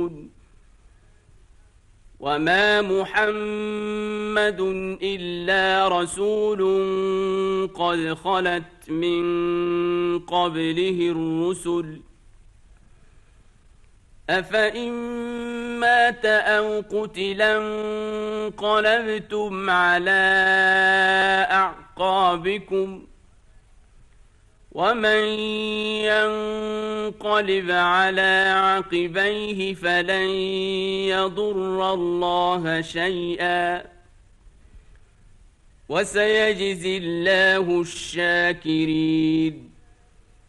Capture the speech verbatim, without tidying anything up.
وما محمد إلا رسول قد خلت من قبله الرسل أفإن مات أو قتلا انقلبتم على أعقابكم ومن ينقلب على عقبيه فلن يضر الله شيئا وسيجزي الله الشاكرين.